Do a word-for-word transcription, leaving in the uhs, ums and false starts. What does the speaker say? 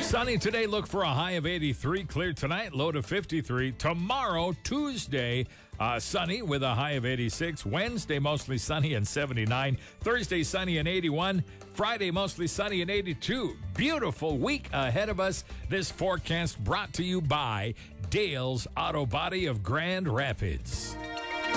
Sunny today, look for a high of eighty-three. Clear tonight, low to fifty-three. Tomorrow, Tuesday, uh, sunny with a high of eighty-six. Wednesday, mostly sunny and seventy-nine. Thursday, sunny and eighty-one. Friday, mostly sunny and eighty-two. Beautiful week ahead of us. This forecast brought to you by Dale's Auto Body of Grand Rapids.